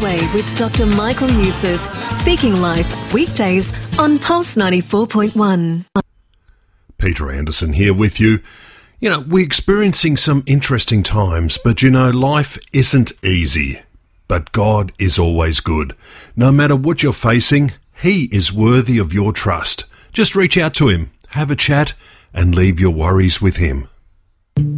Way with Dr. Michael Youssef. Speaking Life, weekdays on Pulse 94.1. Peter Anderson here with you. You know, we're experiencing some interesting times, but you know, life isn't easy. But God is always good. No matter what you're facing, He is worthy of your trust. Just reach out to Him, have a chat, and leave your worries with Him.